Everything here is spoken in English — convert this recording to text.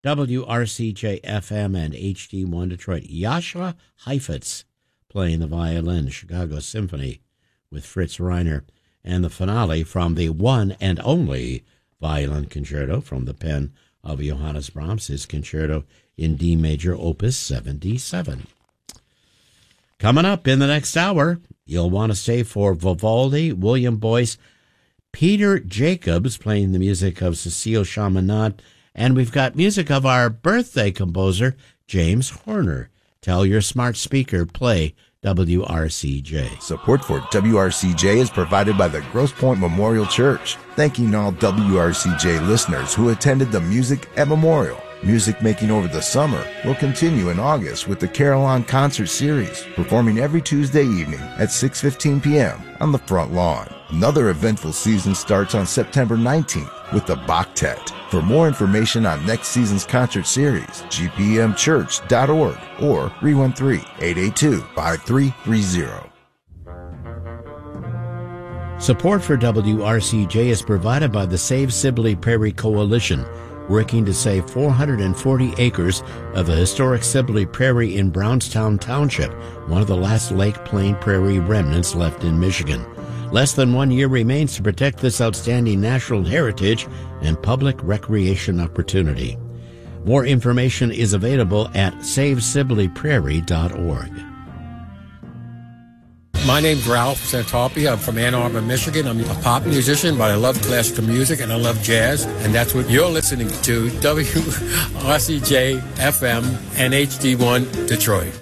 WRCJ-FM and HD1 Detroit. Yasha Heifetz playing the violin, Chicago Symphony with Fritz Reiner, and the finale from the one and only violin concerto from the pen of Johannes Brahms, his concerto in D major, opus 77. Coming up in the next hour, you'll want to stay for Vivaldi, William Boyce, Peter Jacobs playing the music of Cecile Chaminade, and we've got music of our birthday composer, James Horner. Tell your smart speaker, play WRCJ. Support for WRCJ is provided by the Grosse Pointe Memorial Church. Thanking all WRCJ listeners who attended the Music at Memorial. Music making over the summer will continue in August with the Carillon Concert Series, performing every Tuesday evening at 6:15 p.m. on the front lawn. Another eventful season starts on September 19th with the Bachtet. For more information on next season's concert series, gpmchurch.org or 313-882-5330. Support for WRCJ is provided by the Save Sibley Prairie Coalition, working to save 440 acres of the historic Sibley Prairie in Brownstown Township, one of the last Lake Plain Prairie remnants left in Michigan. Less than 1 year remains to protect this outstanding natural heritage and public recreation opportunity. More information is available at SaveSibleyPrairie.org. My name's Ralph Santalpi. I'm from Ann Arbor, Michigan. I'm a pop musician, but I love classical music and I love jazz. And that's what you're listening to, WRCJ FM and HD1 Detroit.